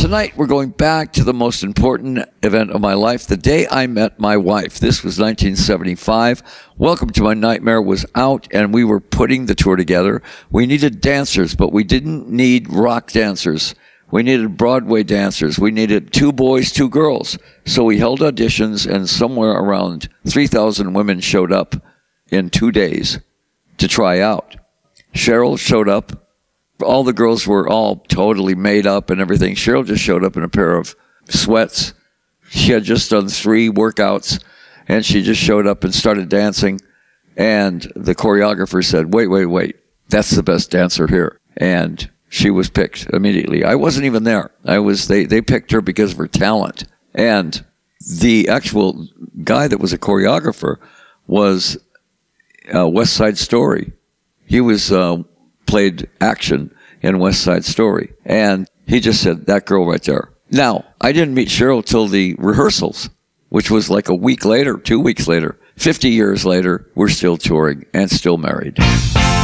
tonight we're going back to the most important event of my life, the day I met my wife. This was 1975. Welcome to My Nightmare was out, and we were putting the tour together. We needed dancers, but we didn't need rock dancers. We needed Broadway dancers. We needed 2 boys, 2 girls. So we held auditions, and somewhere around 3,000 women showed up in 2 days to try out. Cheryl showed up. All the girls were all totally made up and everything. Cheryl just showed up in a pair of sweats. She had just done 3 workouts, and she just showed up and started dancing. And the choreographer said, wait, that's the best dancer here. And she was picked immediately. I wasn't even there. They picked her because of her talent. And the actual guy that was a choreographer was West Side Story. He was played action in West Side Story. And he just said, that girl right there. Now, I didn't meet Cheryl till the rehearsals, which was like a week later, 2 weeks later. 50 years later, we're still touring and still married.